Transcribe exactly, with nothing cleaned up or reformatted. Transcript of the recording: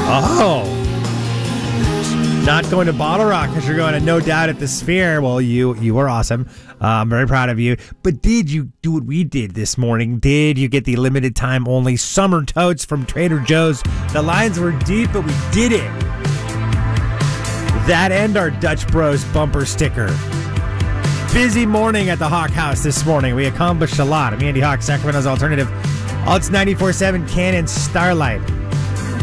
Oh. Not going to Bottle Rock because you're going to No Doubt at the Sphere. Well, you you were awesome. Uh, I'm very proud of you. But did you do what we did this morning? Did you get the limited time only summer totes from Trader Joe's? The lines were deep, but we did it. That and our Dutch Bros bumper sticker. Busy morning at the Hawk House this morning. We accomplished a lot. I'm Andy Hawk, Sacramento's Alternative. Alts ninety-four point seven Cannon Starlight.